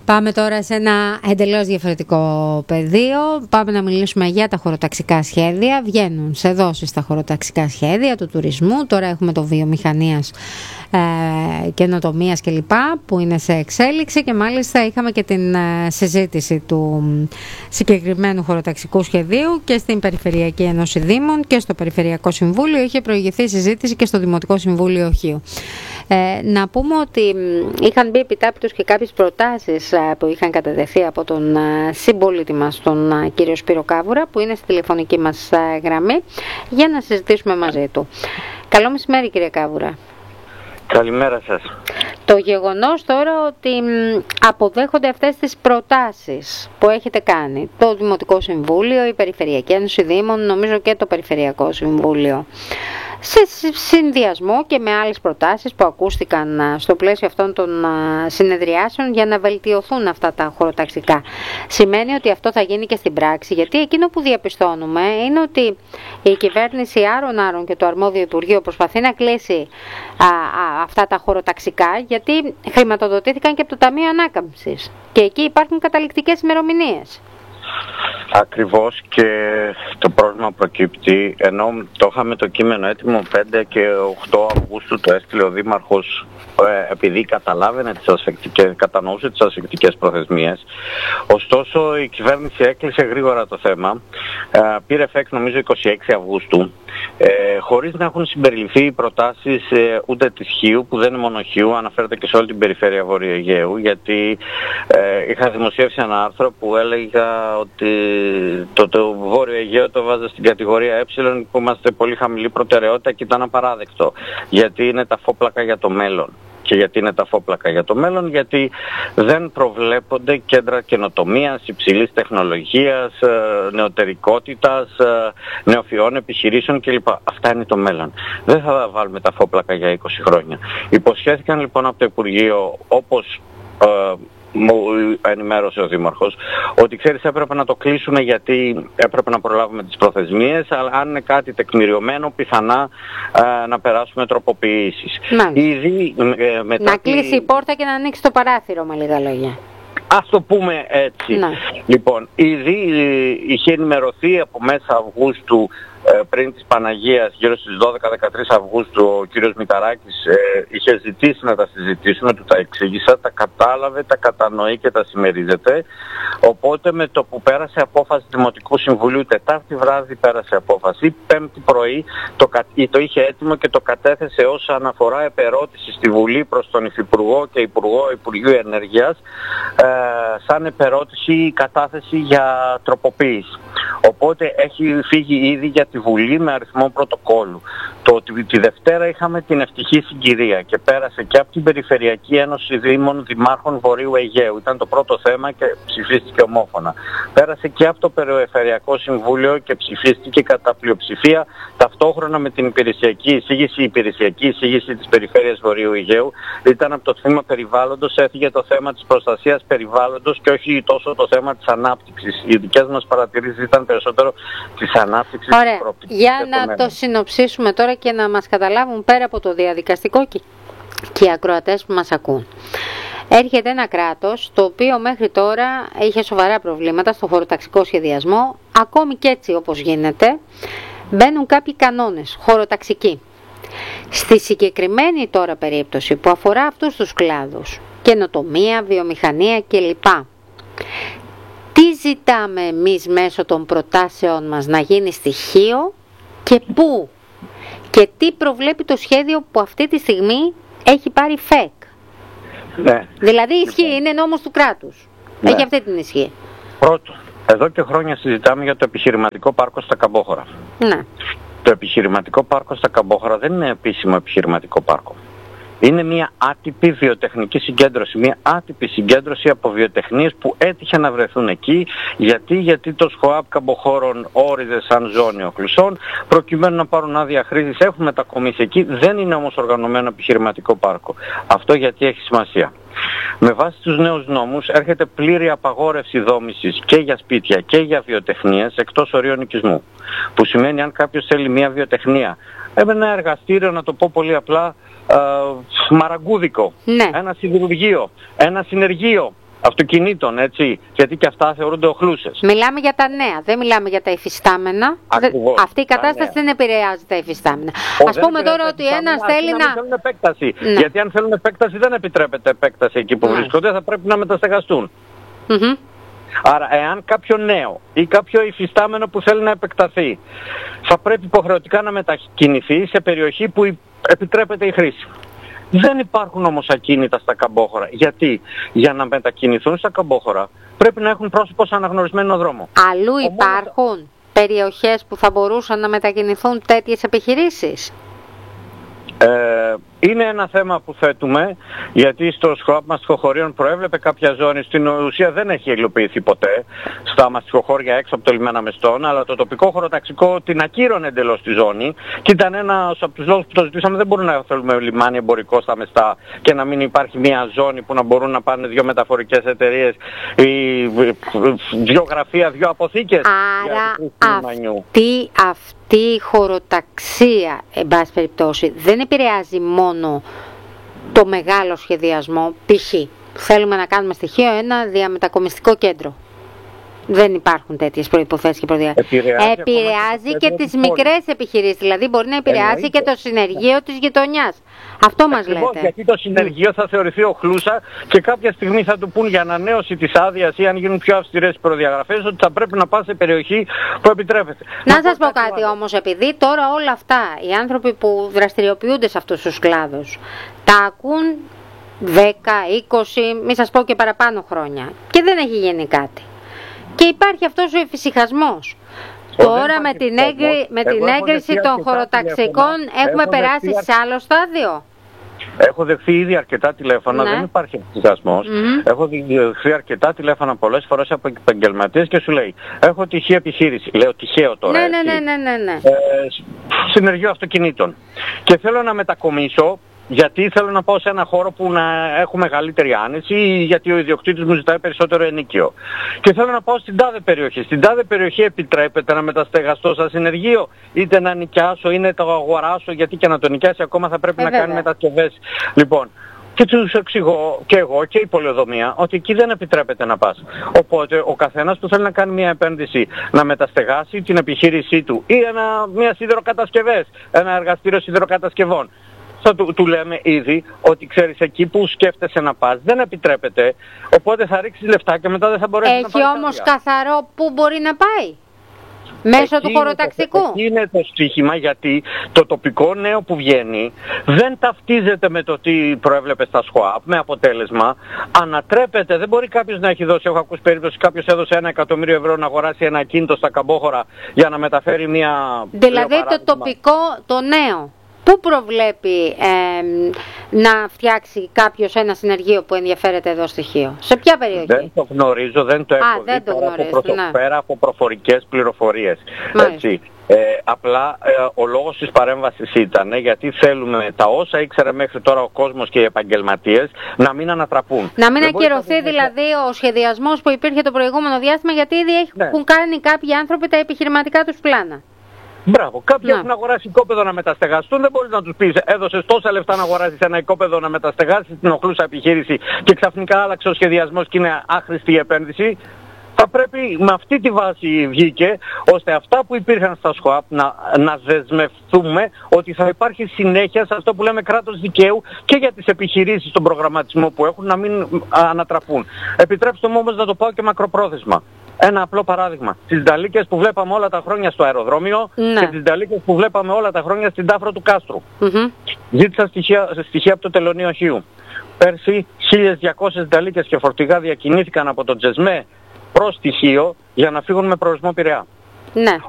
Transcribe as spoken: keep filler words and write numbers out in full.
Πάμε τώρα σε ένα εντελώς διαφορετικό πεδίο. Πάμε να μιλήσουμε για τα χωροταξικά σχέδια. Βγαίνουν σε δόσεις τα χωροταξικά σχέδια του τουρισμού. Τώρα έχουμε το βιομηχανίας, ε, καινοτομίας κλπ. Που είναι σε εξέλιξη και μάλιστα είχαμε και την ε, συζήτηση του συγκεκριμένου χωροταξικού σχεδίου και στην Περιφερειακή Ένωση Δήμων και στο Περιφερειακό Συμβούλιο. Είχε προηγηθεί συζήτηση και στο Δημοτικό Συμβούλιο Οχείου. Ε, να πούμε ότι είχαν μπει επιτάπητος και κάποιες προτάσεις που είχαν κατατεθεί από τον συμπολίτη μας, τον κύριο Σπύρο Κάβουρα, που είναι στη τηλεφωνική μας γραμμή, για να συζητήσουμε μαζί του. Καλό μεσημέρι, κύριε Κάβουρα. Καλημέρα σας. Το γεγονός τώρα ότι αποδέχονται αυτές τις προτάσεις που έχετε κάνει, το Δημοτικό Συμβούλιο, η Περιφερειακή Ένωση Δήμων, νομίζω και το Περιφερειακό Συμβούλιο, σε συνδυασμό και με άλλες προτάσεις που ακούστηκαν στο πλαίσιο αυτών των συνεδριάσεων για να βελτιωθούν αυτά τα χωροταξικά. Σημαίνει ότι αυτό θα γίνει και στην πράξη, γιατί εκείνο που διαπιστώνουμε είναι ότι η κυβέρνηση άρον-άρον και το αρμόδιο Υπουργείο προσπαθεί να κλείσει α, α, αυτά τα χωροταξικά, γιατί χρηματοδοτήθηκαν και από το Ταμείο Ανάκαμψης και εκεί υπάρχουν καταληκτικές ημερομηνίες. Ακριβώς, και το πρόβλημα προκύπτει, ενώ το είχαμε το κείμενο έτοιμο πέντε και οκτώ Αυγούστου, το έστειλε ο Δήμαρχος ε, επειδή καταλάβαινε τις ασφεκτικές, κατανοούσε τις ασφεκτικές προθεσμίες. Ωστόσο η κυβέρνηση έκλεισε γρήγορα το θέμα, ε, πήρε εφέκ νομίζω είκοσι έξι Αυγούστου, ε, χωρίς να έχουν συμπεριληφθεί οι προτάσεις ε, ούτε της Χίου, που δεν είναι μόνο Χίου, αναφέρεται και σε όλη την περιφέρεια Βορείου Αιγαίου, γιατί ε, είχα δημοσιεύσει ένα άρθρο που έλεγα ότι το, το Βόρειο Αιγαίο το βάζα στην κατηγορία ε, που είμαστε πολύ χαμηλή προτεραιότητα και ήταν απαράδεκτο, γιατί είναι τα φόπλακα για το μέλλον. Και γιατί είναι τα φόπλακα για το μέλλον, γιατί δεν προβλέπονται κέντρα καινοτομίας, υψηλής τεχνολογίας, νεωτερικότητας, νεοφυών επιχειρήσεων κλπ. Αυτά είναι το μέλλον. Δεν θα βάλουμε τα φόπλακα για είκοσι χρόνια. Υποσχέθηκαν λοιπόν από το Υπουργείο, όπως ε, μου ενημέρωσε ο Δήμαρχος, ότι ξέρεις έπρεπε να το κλείσουμε γιατί έπρεπε να προλάβουμε τις προθεσμίες, αλλά αν είναι κάτι τεκμηριωμένο πιθανά ε, να περάσουμε τροποποιήσεις. Ήδη, ε, μετά να τη... κλείσει η πόρτα και να ανοίξει το παράθυρο, με λίγα λόγια. Ας το πούμε έτσι. Να. Λοιπόν, ήδη είχε ενημερωθεί από μέσα Αυγούστου, πριν της Παναγίας, γύρω στις δώδεκα με δεκατρείς Αυγούστου, ο κύριος Μηταράκης ε, είχε ζητήσει να τα συζητήσουμε, του τα εξήγησα, τα κατάλαβε, τα κατανοεί και τα συμμερίζεται. Οπότε με το που πέρασε απόφαση Δημοτικού Συμβουλίου, Τετάρτη βράδυ πέρασε απόφαση, Πέμπτη πρωί το, το είχε έτοιμο και το κατέθεσε ως αναφορά επερώτηση στη Βουλή προς τον Υφυπουργό και Υπουργό Υπουργείου Ενέργειας, ε, σαν επερώτηση η κατάθεση για τροποποίηση. Οπότε έχει φύγει ήδη για τη Βουλή με αριθμό πρωτοκόλλου. Το ότι τη Δευτέρα είχαμε την ευτυχή συγκυρία και πέρασε και από την Περιφερειακή Ένωση Δήμων Δημάρχων Βορείου Αιγαίου. Ήταν το πρώτο θέμα και ψηφίστηκε ομόφωνα. Πέρασε και από το Περιφερειακό Συμβούλιο και ψηφίστηκε κατά πλειοψηφία ταυτόχρονα με την υπηρεσιακή εισήγηση, η υπηρεσιακή εισήγηση της Περιφέρειας Βορείου Αιγαίου. Ήταν από το θέμα περιβάλλοντος, έφυγε το θέμα της προστασίας περιβάλλοντος και όχι τόσο το θέμα της ανάπτυξης. Οι δικές μας παρατηρήσεις ήταν περισσότερο της ανάπτυξης. Ωραία. Για να το συνοψίσουμε τώρα και να μας καταλάβουν πέρα από το διαδικαστικό και, και οι ακροατές που μας ακούν. Έρχεται ένα κράτος το οποίο μέχρι τώρα είχε σοβαρά προβλήματα στο χωροταξικό σχεδιασμό, ακόμη και έτσι όπως γίνεται μπαίνουν κάποιοι κανόνες χωροταξικοί. Στη συγκεκριμένη τώρα περίπτωση που αφορά αυτούς τους κλάδους, καινοτομία, βιομηχανία κλπ. Τι ζητάμε εμείς μέσω των προτάσεων μας να γίνει στοιχείο και πού και τι προβλέπει το σχέδιο που αυτή τη στιγμή έχει πάρει ΦΕΚ. Ναι. Δηλαδή ισχύει, είναι νόμος του κράτους. Ναι. Έχει αυτή την ισχύ. Πρώτον, εδώ και χρόνια συζητάμε για το επιχειρηματικό πάρκο στα Καμπόχωρα. Ναι. Το επιχειρηματικό πάρκο στα Καμπόχωρα δεν είναι επίσημο επιχειρηματικό πάρκο. Είναι μια άτυπη βιοτεχνική συγκέντρωση, μια άτυπη συγκέντρωση από βιοτεχνίες που έτυχε να βρεθούν εκεί. Γιατί, γιατί το ΣΧΟΑΠ Καμποχώρων όριζε σαν ζώνη οχλουσών, προκειμένου να πάρουν άδεια χρήσης, έχουν μετακομίσει εκεί, δεν είναι όμως οργανωμένο επιχειρηματικό πάρκο. Αυτό γιατί έχει σημασία. Με βάση τους νέους νόμους έρχεται πλήρη απαγόρευση δόμησης και για σπίτια και για βιοτεχνίες εκτός ορίων οικισμού. Που σημαίνει αν κάποιος θέλει μια βιοτεχνία, ένα εργαστήριο, να το πω πολύ απλά, Uh, μαραγκούδικο, ναι. ένα σιδηρουργείο, ένα συνεργείο, αυτοκινήτων, έτσι, γιατί και αυτά θεωρούνται οχλούσες. Μιλάμε για τα νέα, δεν μιλάμε για τα υφιστάμενα. Ακριβώς, αυτή η κατάσταση δεν επηρεάζει τα υφιστάμενα. Ο, Ας πούμε τώρα ότι ένας θέλει να... να... θέλουν επέκταση, ναι. γιατί αν θέλουν επέκταση δεν επιτρέπεται επέκταση εκεί που ναι. βρίσκονται, θα πρέπει να μεταστεγαστούν. Mm-hmm. Άρα, εάν κάποιο νέο ή κάποιο υφιστάμενο που θέλει να επεκταθεί, θα πρέπει υποχρεωτικά να μετακινηθεί σε περιοχή που επιτρέπεται η χρήση. Δεν υπάρχουν όμως ακίνητα στα καμπόχωρα. Γιατί? Για να μετακινηθούν στα καμπόχωρα πρέπει να έχουν πρόσωπο σε αναγνωρισμένο δρόμο. Αλλού υπάρχουν μόνο... περιοχές που θα μπορούσαν να μετακινηθούν τέτοιες επιχειρήσεις? Ε, είναι ένα θέμα που θέτουμε, γιατί στο ΣΧΟΑΠ μαστιχοχωρίων προέβλεπε κάποια ζώνη, στην ουσία δεν έχει υλοποιηθεί ποτέ στα μαστιχοχώρια έξω από το λιμένα Μεστών, αλλά το τοπικό χωροταξικό την ακύρωνε εντελώς τη ζώνη και ήταν ένας από τους λόγους που το ζητήσαμε. Δεν μπορούμε να θέλουμε λιμάνι εμπορικό στα Μεστά και να μην υπάρχει μια ζώνη που να μπορούν να πάνε δύο μεταφορικές εταιρείες ή δύο γραφεία, δύο αποθήκες. Άρα αυτή, αυτή η χωροταξία, εν πάση περιπτώσει, δεν επηρεάζει μόνο το μεγάλο σχεδιασμό. Π.χ. θέλουμε να κάνουμε στοιχείο ένα διαμετακομιστικό κέντρο. Δεν υπάρχουν τέτοιες προϋποθέσεις και προδιαγραφές. Επηρεάζει, επηρεάζει και τις μικρές επιχειρήσεις. Δηλαδή μπορεί να επηρεάζει Εννοείται. και το συνεργείο της γειτονιάς. Αυτό μας Ακριβώς, λέτε. Γιατί το συνεργείο θα θεωρηθεί οχλούσα και κάποια στιγμή θα του πούν για ανανέωση της άδειας ή αν γίνουν πιο αυστηρές οι προδιαγραφές ότι θα πρέπει να πας σε περιοχή που επιτρέπεται. Να, να σας πω κάτι, κάτι όμως, επειδή τώρα όλα αυτά οι άνθρωποι που δραστηριοποιούνται σε αυτούς τους κλάδους τα ακούν δέκα, είκοσι, μη σας πω και παραπάνω χρόνια και δεν έχει γίνει κάτι. Και υπάρχει αυτός ο εφησυχασμός. Τώρα με την, έγκρι... με την έγκριση των χωροταξικών έχουμε περάσει σε άλλο στάδιο. Έχω δεχθεί ήδη αρκετά τηλέφωνα, ναι. δεν υπάρχει εφησυχασμός. Mm-hmm. Έχω δεχθεί αρκετά τηλέφωνα πολλές φορές από επαγγελματίες και σου λέει έχω τυχαία επιχείρηση. Λέω τυχαίο τώρα. Ναι, ναι, ναι, ναι, ναι, ναι. Ε, συνεργείο αυτοκινήτων. Και θέλω να μετακομίσω. Γιατί θέλω να πάω σε ένα χώρο που να έχω μεγαλύτερη άνεση ή γιατί ο ιδιοκτήτης μου ζητάει περισσότερο ενοίκιο. Και θέλω να πάω στην τάδε περιοχή. Στην τάδε περιοχή επιτρέπεται να μεταστεγαστώ σαν συνεργείο, είτε να νοικιάσω ή να το αγοράσω, γιατί και να το νοικιάσει ακόμα θα πρέπει ε, να βέβαια. κάνει μετασκευές. Λοιπόν, και τους εξηγώ και εγώ και η πολεοδομία ότι εκεί δεν επιτρέπεται να πας. Οπότε ο καθένας που θέλει να κάνει μια επένδυση, να μεταστεγάσει την επιχείρησή του ή ένα, μια σιδηροκατασκευές, ένα εργαστήριο σιδηροκατασκευών, θα του, του λέμε ήδη ότι ξέρεις εκεί που σκέφτεσαι να πας δεν επιτρέπεται, οπότε θα ρίξεις λεφτά και μετά δεν θα μπορέσεις Έχει να πάει. Έχει όμως καθαρό που μπορεί να πάει μέσω εκεί του χωροταξικού. Είναι το, εκεί είναι το στοίχημα, γιατί το τοπικό νέο που βγαίνει δεν ταυτίζεται με το τι προέβλεπε στα ΣΧΟΑΠ, με αποτέλεσμα ανατρέπεται. Δεν μπορεί κάποιος να έχει δώσει, έχω ακούσει περίπτωση κάποιος έδωσε ένα εκατομμύριο ευρώ να αγοράσει ένα ακίνητο στα Καμπόχωρα για να μεταφέρει μια... Δηλαδή το τοπικό, το νέο. Πού προβλέπει ε, να φτιάξει κάποιος ένα συνεργείο που ενδιαφέρεται εδώ στοιχείο? Σε ποια περιοχή? Δεν το γνωρίζω, δεν το έχω Α, δει δεν το γνωρίζω, από, προσω... ναι. πέρα από προφορικές πληροφορίες. Έτσι. Ε, απλά ε, ο λόγος της παρέμβασης ήταν γιατί θέλουμε τα όσα ήξερε μέχρι τώρα ο κόσμος και οι επαγγελματίες να μην ανατραπούν. Να μην ακυρωθεί δηλαδή ο σχεδιασμός που υπήρχε το προηγούμενο διάστημα, γιατί ήδη έχουν ναι. κάνει κάποιοι άνθρωποι τα επιχειρηματικά τους πλάνα. Μπράβο, κάποιοι έχουν αγοράσει οικόπεδο να μεταστεγαστούν, δεν μπορείς να τους πεις έδωσες τόσα λεφτά να αγοράσεις ένα οικόπεδο να μεταστεγάσεις την οχλούσα επιχείρηση και ξαφνικά άλλαξε ο σχεδιασμός και είναι άχρηστη η επένδυση. Θα πρέπει με αυτή τη βάση βγήκε, ώστε αυτά που υπήρχαν στα ΣΧΟΑΠ να, να δεσμευτούμε ότι θα υπάρχει συνέχεια σε αυτό που λέμε κράτος δικαίου και για τις επιχειρήσεις στον προγραμματισμό που έχουν να μην ανατραπούν. Επιτρέψτε μου όμως να το πάω και μακροπρόθεσμα. Ένα απλό παράδειγμα. Τις νταλίκες που βλέπαμε όλα τα χρόνια στο αεροδρόμιο ναι. και τις νταλίκες που βλέπαμε όλα τα χρόνια στην τάφρο του Κάστρου. Mm-hmm. Ζήτησα στοιχεία, στοιχεία από το Τελωνείο Χίου. Πέρσι χίλιες διακόσιες νταλίκες και φορτηγά διακινήθηκαν από το Τζεσμέ προς τη Χίο για να φύγουν με προορισμό Πειραιά. Ναι.